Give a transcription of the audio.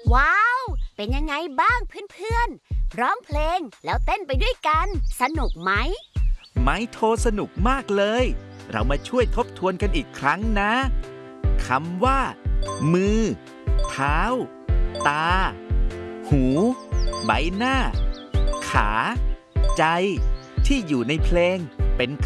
ว้าวเป็นยังไงบ้างเพื่อนๆร้องเพลงแล้วเต้นไปด้วยกันสนุกไหมไม้โทสนุกมากเลยเรามาช่วยทบทวนกันอีกครั้งนะคำว่ามือเท้าตาหูใบหน้าขาใจที่อยู่ในเพลงเป็น